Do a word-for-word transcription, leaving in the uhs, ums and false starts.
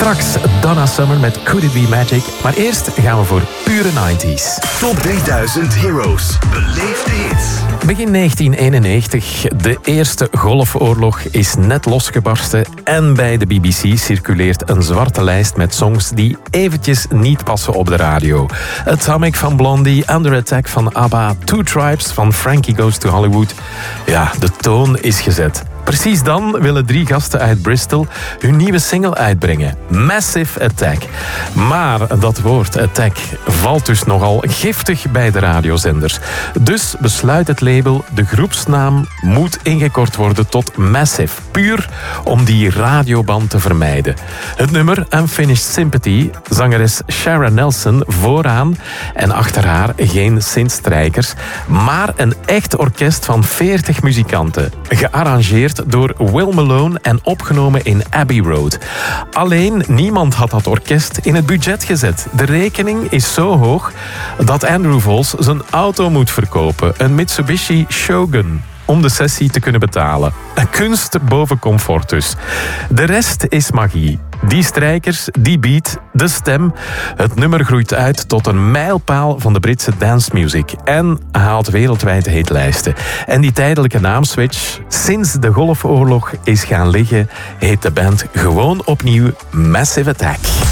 Straks Donna Summer met Could It Be Magic. Maar eerst gaan we voor pure negentig's. Top drieduizend Heroes. Beleef de hits. Begin negentien eenennegentig. De Eerste Golfoorlog is net losgebarsten. En bij de B B C circuleert een zwarte lijst met songs die eventjes niet passen op de radio. Atomic van Blondie, Under Attack van ABBA, Two Tribes van Frankie Goes to Hollywood. Ja, de toon is gezet. Precies dan willen drie gasten uit Bristol hun nieuwe single uitbrengen. Massive Attack. Maar dat woord attack valt dus nogal giftig bij de radiozenders. Dus besluit het label, de groepsnaam moet ingekort worden tot Massive. Puur om die radioband te vermijden. Het nummer Unfinished Sympathy, zangeres Shara Nelson vooraan en achter haar geen synthstrijkers, maar een echt orkest van veertig muzikanten. Gearrangeerd door Will Malone en opgenomen in Abbey Road. Alleen niemand had dat orkest in het budget gezet. De rekening is zo hoog dat Andrew Vols zijn auto moet verkopen. Een Mitsubishi Shogun. Om de sessie te kunnen betalen. Een kunst boven comfort dus. De rest is magie. Die strijkers, die beat, de stem. Het nummer groeit uit tot een mijlpaal van de Britse dance music. En haalt wereldwijd hitlijsten. En die tijdelijke naamswitch, sinds de Golfoorlog is gaan liggen, heet de band gewoon opnieuw Massive Attack.